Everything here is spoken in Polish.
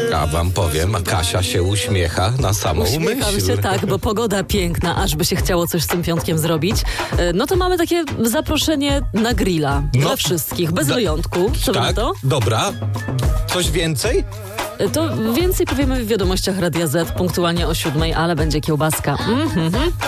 A wam powiem, Kasia się uśmiecha na samą Uśmiecham myśl. się, tak, bo pogoda piękna, aż by się chciało coś z tym piątkiem zrobić. No to mamy takie zaproszenie na grilla dla wszystkich, bez wyjątku. Co wy na Tak, to? dobra. Coś więcej? To więcej powiemy w wiadomościach Radia Z punktualnie o 7:00, ale będzie kiełbaska.